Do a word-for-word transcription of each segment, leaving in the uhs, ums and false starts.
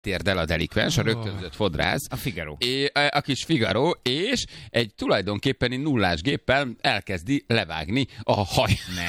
térdel a delikvens, a rögtönzött fodrász. A Figaro. É, a kis Figaro, és egy tulajdonképpeni nullás géppel elkezdi levágni a haj. Ne.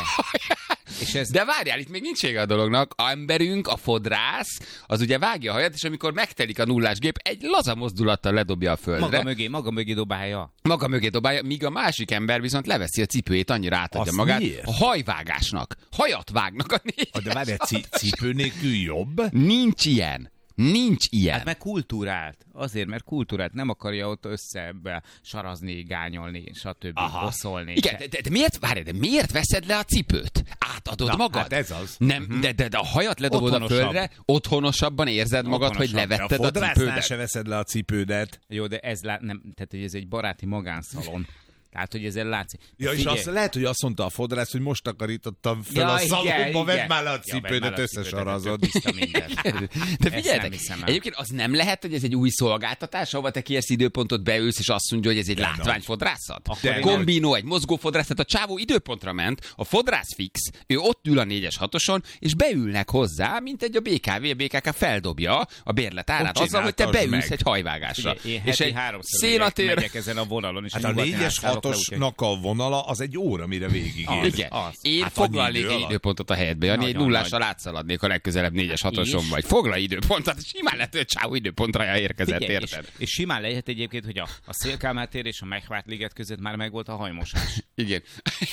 És ez... De várjál, itt még nincs vége a dolognak. A emberünk, a fodrász, az ugye vágja a hajat, és amikor megtelik a nullás gép, egy laza mozdulattal ledobja a földre. Maga mögé, maga mögé dobálja. Maga mögé dobálja, míg a másik ember viszont leveszi a cipőjét, annyira átadja Azt magát. miért? A hajvágásnak. Hajat vágnak a négy. De várj, ci- cipő nélkül jobb? Nincs ilyen. Nincs ilyen. Hát meg kultúrált. Azért, mert kultúrált. Nem akarja ott összebe sarazni, gányolni, stb. Bosszolni. Igen, de, de, de, miért, várj, de miért veszed le a cipőt? Átadod Na, magad? hát ez az. Nem, uh-huh. de, de, de a hajat ledobod a földre, otthonosabban érzed magad, hogy Otthonosabb. levetted A a, fodrásznál cipődet. se veszed le a cipődet. Jó, de ez, lá... nem, tehát, hogy ez egy baráti magánszalon. Tehát, hogy ezzel látszik. Ja, és Figyelj. azt lehet, hogy azt mondta a fodrász, hogy most takarítottam fel Ja, a igen, szalomba, vedd igen. már le a Ja, vedd már cipődet, le a összesarazod. Tiszta minden. De Ezt figyeljetek, nem hiszem el. egyébként az nem lehet, hogy ez egy új szolgáltatás, ahova te kérsz időpontot, beülsz, és azt mondja, hogy ez egy látványfodrászat? Akkor én- Kombinó, egy mozgó fodrászat, a csávó időpontra ment, a fodrász fix, ő ott ül a négyes hatoson, és beülnek hozzá, mint egy a bé ká vé, a bé ká ká feldobja a bérlet árát Hogy azzal, hogy te csináltasd beülsz meg. egy hajvágásra. Figyelj, én és heti egy háromszor megyek, szénatér... megyek ezen a vonalon, és Hát a nyugaton négyes átszállok le, úgyhogy- hatosnak a vonala az egy óra, mire végig Az. ér. Igen. Az. Én Hát foglalnék annyi idő egy alatt? időpontot a helyedbe, Jani, egy Nagyon nullással nagy. átszaladnék a legközelebb négyes hatoson És? vagy. Foglalj időpontot, simán lehet, hogy a csávó időpontra érkezett, Figyelj, és, érted? és simán lehet egyébként, hogy a, a Szélkámán tér és a Megvárt liget között már megvolt a hajmosás. Igen.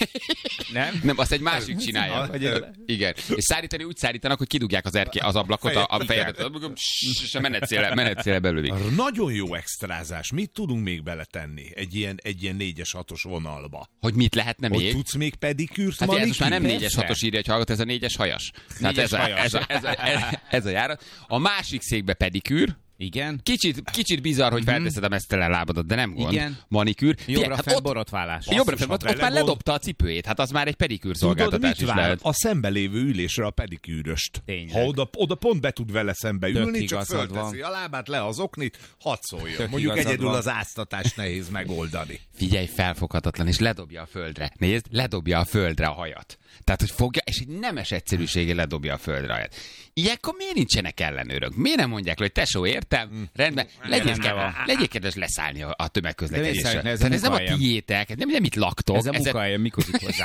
Nem? Nem, azt egy másik csinálja. Ah, vagy ez- Igen. És szárítani úgy szárítanak, hogy kidugják az, erke, az ablakot, a, a fejedet, és a menetszéle, menetszéle belőlik. Nagyon jó extrázás. Mit tudunk még beletenni egy ilyen, egy ilyen négyes hatos vonalba? Hogy mit lehetne Hogy még? tudsz még pedikűrt, Hát ez most már nem manikűrt? négyes hatos írja, hogy hallgat, ez a négyes hajas. Tehát Négyes ez a, hajas. ez, a, ez, a, ez, a, ez a járat. A másik székbe pedikűr. Igen. Kicsit, kicsit bizarr, hogy felteszed a mesztelen lábadat, de nem gond. Igen. Manikűr. Jobbra hát fel ott, borotválás. jobbra Basszus, fel, ha ott, ott már belegond- ledobta a cipőjét, hát az már egy pedikűr Tudod, szolgáltatás mit is vár? lehet. A szembelévő ülésre a pedikűröst. Tényleg. Ha oda, oda pont be tud vele szembe Tök ülni, csak igazad fölteszi van. a lábát, le az oknit, hadd szóljon. Tök Mondjuk igazad egyedül van. az áztatást nehéz megoldani. Figyelj, felfoghatatlan, és ledobja a földre. Nézd, ledobja a földre a hajat. Tehát, hogy fogja, és egy nemes egyszerűséggel ledobja a földre a hajat. Ilyenkor miért nincsenek ellenőrök? Miért nem mondják, hogy tesó, értem? Rendben, legyél, rendben van. legyél kedves leszállni a, a De tömegközlekedésre. mész, ez Tehát a ez nem a munkahelyem. tiétek, nem, nem itt laktok. Ez a ez, a, munkahelyem, mikor zik hozzá?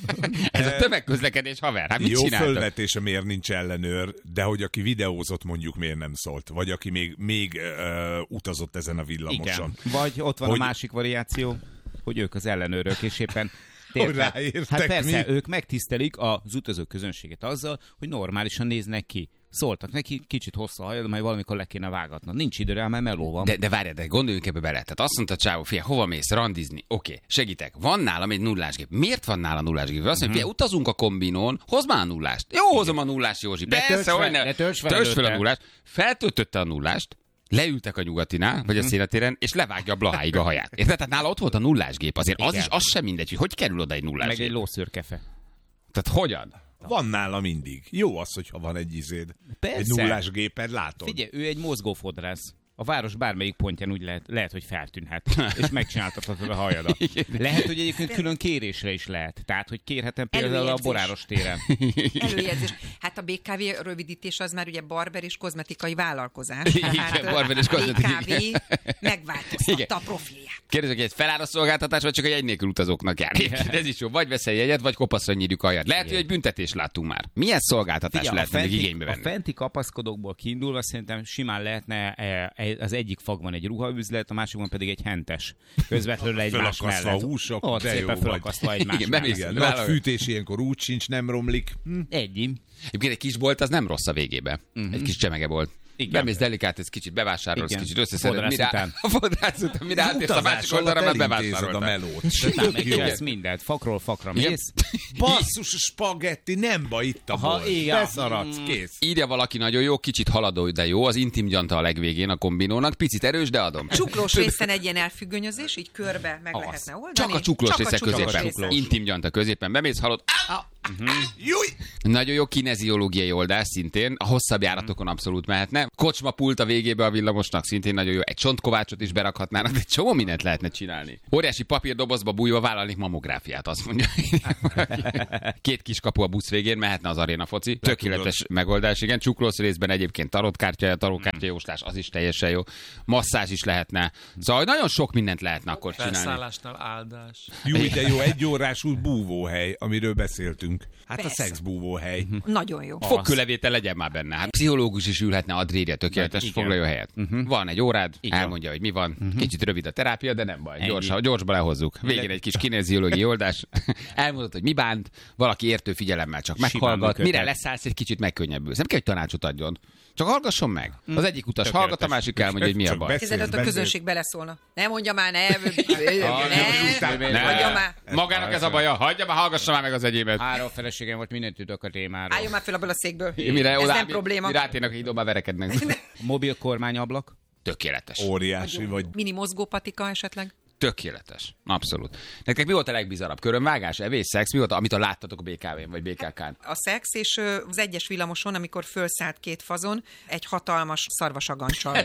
ez a tömegközlekedés, haver. Hát mit Jó csináltok? fölvetése, miért nincs ellenőr, de hogy aki videózott, mondjuk miért nem szólt, vagy aki még, még uh, utazott ezen a villamoson. Igen. Vagy ott van Hogy- a másik variáció, hogy ők az ellenőrök, és éppen Hogy Érted? ráértek Hát persze, mi? ők megtisztelik az utazók közönséget azzal, hogy normálisan néznek ki. Szóltak neki, kicsit hosszú a hajad, majd valamikor le kéne vágatnod. Nincs idő rá, mert meló van. De, de várj, de gondoljunk ebbe bele. Tehát azt mondta a csávó, fia, hova mész randizni? Oké, segítek. Van nálam egy nullásgép. Miért van nála nullásgép? Azt mondja, fia, utazunk a kombinón, hozd már a nullást. Jó, hozom a nullást, Józsi. De Persze, tölts fel- hogy ne. de tölts fel Tölts fel a előtte. nullást. Feltöltötte a nullást, leültek a nyugatinál, vagy a szénatéren, és levágja a Blaháig a haját. Érted? Tehát nála ott volt a nullásgép. Azért az Igen. is, az sem mindegy, hogy hogy kerül oda egy Meg nullásgép. egy lószőrkefe. Tehát hogyan? Van nála mindig. Jó az, hogyha van egy izéd. Persze. Egy nullás géped, látod? Figyelj, ő egy mozgófodrász. A város bármelyik pontján úgy lehet, lehet hogy feltűnhet, és megcsináltathatod a hajadat. Lehet, hogy egyébként külön kérésre is lehet. Tehát, hogy kérhetem például a Előjegyzés. Boráros téren. Előjegyzés. Hát a bé ká vé rövidítés az már ugye barber és kozmetikai vállalkozás. Igen, Tehát barber és kozmetikai. bé ká vé megváltoztatta Igen. a profilját. Kérdezek, hogy egy feláll a szolgáltatás, vagy csak egy jegy nélkül utazóknak jár? Ez is jó. Vagy veszel jegyet, vagy kopaszra nyírjuk a hajat. Lehet, hogy egy büntetést láttunk már. Milyen szolgáltatás Figyelj, a, lehetne még fenti, igénybe a venni? fenti kapaszkodókból kiindulva szerintem simán lehetne, eh, az egyik fagban egy ruhaüzlet, a másikban pedig egy hentes. Közvetlenül egymás Fölakasztva mellett. a húsok, Ott de jó szépen vagy. fölakasztva egymás Igen, mellett. bemész- Igen, Vállalj. nagy fűtés ilyenkor úgy sincs, nem romlik. Hm. Egy. Egyébként egy kis bolt az nem rossz a végébe. Egy kis csemege bolt. Igen. Bemész delikát, ez kicsit bevásárolsz, Igen. kicsit összeszeded. Fodrász Mire, után. a fodrász után, mire átérsz a másik Utazás oldalra, alatt mert elintézed a bevásároltál. melót. Simán Tök jó. megcsinálsz mindent. Fakról fakra Igen. mész. Basszus, spagetti, nem baj, itt a Ha, bolt. igen. Beszaradsz, kész. Írja valaki nagyon jó, kicsit haladó, de jó. Az intim gyanta a legvégén a kombinónak. Picit erős, de adom. Csuklós részen egy ilyen elfüggönyözés, így körbe meg Az. lehetne oldani. Csak a csuklós Csak a része csuklós középen. részen. Intim gyanta középen. Bemész, halott. Á, Júj! Nagyon jó kineziológiai oldás szintén, a hosszabb járatokon abszolút mehetne. Kocsma pult a végébe a villamosnak szintén nagyon jó. Egy csontkovácsot is berakhatnának, de egy csomó mindent lehetne csinálni. Óriási papírdobozba bújva vállalnék mamográfiát, azt mondja. Két kis kapu a busz végén, mehetne az aréna foci. Tökéletes megoldás, igen. Csuklós részben egyébként tarotkártya, tarotkártya jóslás, az is teljesen jó. Masszázs is lehetne. Szóval nagyon sok mindent lehetne akkor csinálni. Felszállásnál áldás. Jó, de jó, egy órású búvóhely, amiről beszéltünk. Hát Persze. a szexbúvóhely. Nagyon jó. Fogkőlevétel legyen már benne. Hát pszichológus is ülhetne, Adréria, tökéletes, foglalja helyet. Uh-huh. Van egy órád, Igen. elmondja, hogy mi van. Uh-huh. Kicsit rövid a terápia, de nem baj. Ennyi. Gyorsan, gyorsba lehozzuk. Végén egy kis kineziológiai oldás. Elmondod, hogy mi bánt, valaki értő figyelemmel csak meghallgat. működhet. Mire leszállsz, egy kicsit megkönnyebbülsz. Nem kell, hogy tanácsot adjon. Csak hallgasson meg. Az egyik utas Tökéletes. hallgat, a másik elmondja, hogy mi a Csak baj. beszél. Képzeld, ott a Beszél. közönség beleszólna. Ne mondja már, ne. Ne. Ne. Hagyja már. Magának ez a baja. Hagyja már, hallgassa már meg az egyébet. Három feleségem volt, mindent tudok a témáról. Álljon már fel abból a székből. Mire Ez oda, nem probléma. Mire átérnek a hídon, már verekednek. Mobil kormányablak. Tökéletes. Óriási vagy. Mini mozgópatika esetleg. Tökéletes. Abszolút. Nektek mi volt a legbizarabb? Körömvágás, evés, szex? Mi volt, amit a láttatok a bé ká vén vagy bé ká kán? A szex és ö, az egyes villamoson, amikor fölszállt két fazon, egy hatalmas szarvasagancsal.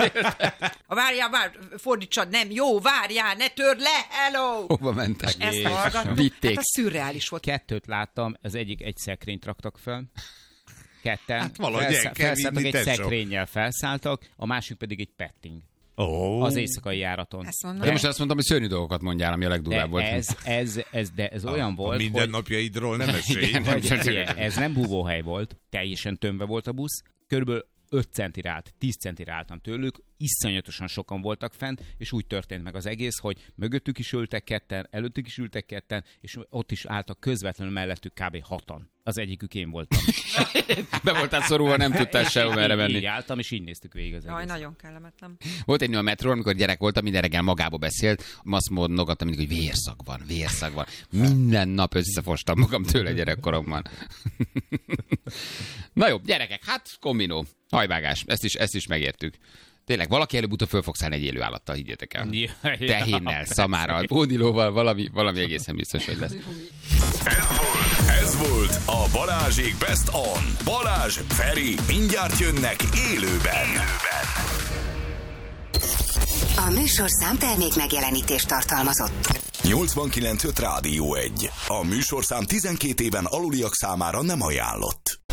A várjál, vár, fordítsad, nem, jó, várjál, ne törd le, hello! Hova mentek? Ezt hallgattuk. Vitték. Hát a szürreális volt. Kettőt láttam, az egyik egy szekrényt raktak fel. Ketten. Hát valahogy el kell felszálltak, vinni, egy tesó. szekrénnyel felszálltak, a másik pedig egy petting. Ó. Az éjszakai járaton. Ezt mondom. Én most azt mondtam, hogy szörnyű dolgokat mondjál, ami a legdurvább De volt. ez, ez, ez, de ez olyan A volt, hogy... mindennapjaidról nem esély. Igen, Vagy, nem figyelj, ez nem búvóhely volt, teljesen tömve volt a busz, körülbelül öt centire állt, tíz centire álltam tőlük, iszonyatosan sokan voltak fent, és úgy történt meg az egész, hogy mögöttük is ültek ketten, előttük is ültek ketten, és ott is álltak közvetlenül mellettük kb. hatan. Az egyikük én voltam. Be voltál szorulva, nem tudtál sehova merre Így menni. álltam, és így néztük végig az Jaj, egész. nagyon kellemetlen. Volt egy nő a metrón, amikor gyerek voltam, minden reggel magába beszélt, azt mondogattam mindig, hogy vérszag van, vérszag van. Minden nap összefostam magam tőle gyerekkoromban. Na jó, gyerekek, hát kombinó, hajvágás, ezt is, ezt is megértük. Tényleg, valaki előbb-utóbb föl fog szállni egy élő állattal, higgyétek el. Ja, ja, Tehénnel, szamárral, bódilóval, valami, valami egészen biztos, hogy lesz. Ez volt a Balázsék Best On. Balázs, Feri, mindjárt jönnek élőben. A műsorszám termék megjelenítést tartalmazott. nyolcvankilenc öt Rádió egy. A műsorszám tizenkét éven aluliak számára nem ajánlott.